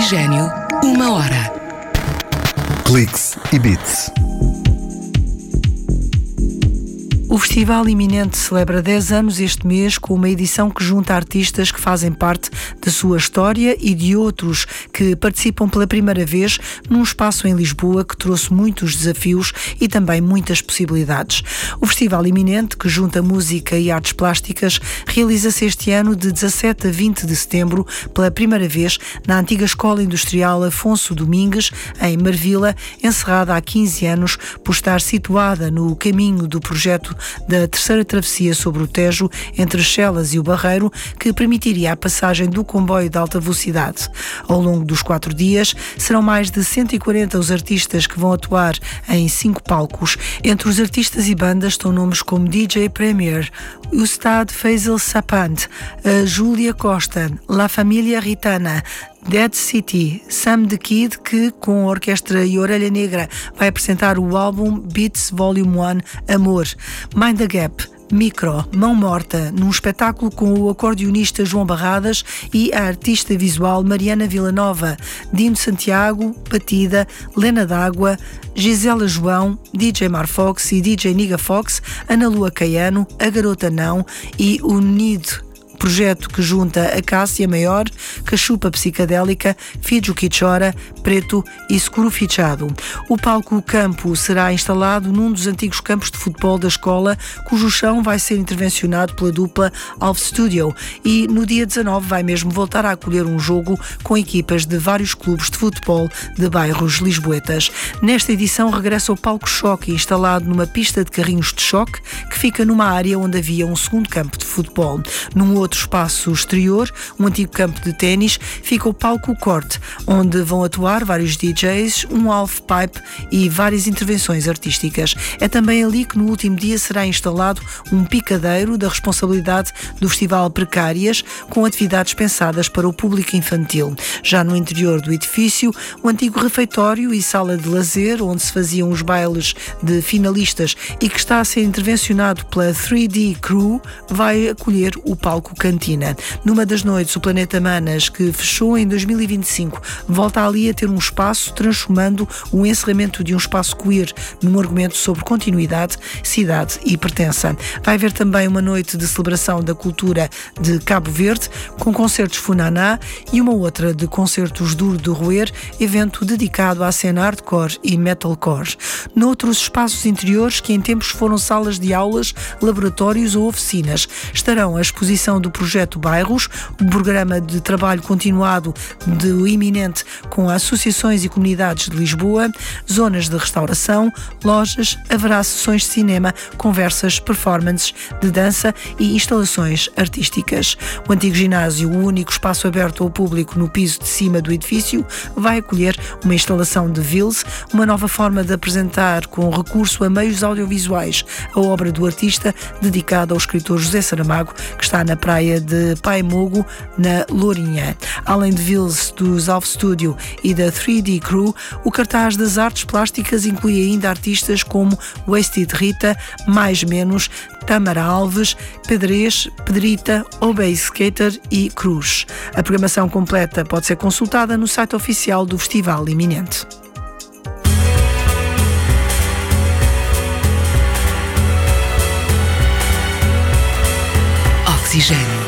Oxigênio, 1 hora. Cliques e Beats. O Festival Iminente celebra 10 anos este mês com uma edição que junta artistas que fazem parte da sua história e de outros que participam pela primeira vez num espaço em Lisboa que trouxe muitos desafios e também muitas possibilidades. O Festival Iminente, que junta música e artes plásticas, realiza-se este ano de 17 a 20 de setembro pela primeira vez na antiga Escola Industrial Afonso Domingues, em Marvila, encerrada há 15 anos por estar situada no caminho do projeto da terceira travessia sobre o Tejo, entre Chelas e o Barreiro, que permitiria a passagem do comboio de alta velocidade. Ao longo dos 4 dias, serão mais de 140 os artistas que vão atuar em 5 palcos. Entre os artistas e bandas estão nomes como DJ Premier, Ustad Faisal Sapant, a Júlia Costa, La Família Ritana, Dead City, Sam the Kid, que com a orquestra e Orelha Negra vai apresentar o álbum Beats Volume 1 Amor, Mind the Gap, Micro, Mão Morta, num espetáculo com o acordeonista João Barradas e a artista visual Mariana Villanova, Dino Santiago, Batida, Lena D'Água, Gisela João, DJ Marfox e DJ Niga Fox, Ana Lua Caiano, A Garota Não e o Nido, projeto que junta a Cássia Maior, Cachupa Psicadélica, Fídio que Chora, Preto e Seguro Fichado. O palco Campo será instalado num dos antigos campos de futebol da escola, cujo chão vai ser intervencionado pela dupla Alf Studio e no dia 19 vai mesmo voltar a acolher um jogo com equipas de vários clubes de futebol de bairros lisboetas. Nesta edição regressa o palco Choque, instalado numa pista de carrinhos de choque que fica numa área onde havia um segundo campo de futebol. Num outro espaço exterior, um antigo campo de ténis, fica o palco Corte, onde vão atuar vários DJs, um half-pipe e várias intervenções artísticas. É também ali que no último dia será instalado um picadeiro da responsabilidade do Festival Precárias, com atividades pensadas para o público infantil. Já no interior do edifício, o antigo refeitório e sala de lazer, onde se faziam os bailes de finalistas e que está a ser intervencionado pela 3D Crew, vai acolher o palco Cantina. Numa das noites, o Planeta Manas, que fechou em 2025, volta ali a ter um espaço, transformando o encerramento de um espaço queer num argumento sobre continuidade, cidade e pertença. Vai haver também uma noite de celebração da cultura de Cabo Verde, com concertos Funaná e uma outra de concertos Duro de Roer, evento dedicado à cena hardcore e metalcore. Noutros espaços interiores, que em tempos foram salas de aulas, laboratórios ou oficinas, estarão a exposição do projeto Bairros, um programa de trabalho continuado do Iminente com associações e comunidades de Lisboa, zonas de restauração, lojas, haverá sessões de cinema, conversas, performances de dança e instalações artísticas. O antigo ginásio, o único espaço aberto ao público no piso de cima do edifício, vai acolher uma instalação de Vils, uma nova forma de apresentar com recurso a meios audiovisuais a obra do artista dedicada ao escritor José Saramago, que está na praia de Paimogo, na Lourinhã. Além de Vils, dos Alf Studio e da 3D Crew, o cartaz das artes plásticas inclui ainda artistas como Wasted Rita, Mais Menos, Tamara Alves, Pedrez, Pedrita, Obey Skater e Cruz. A programação completa pode ser consultada no site oficial do Festival Iminente. Oxigênio.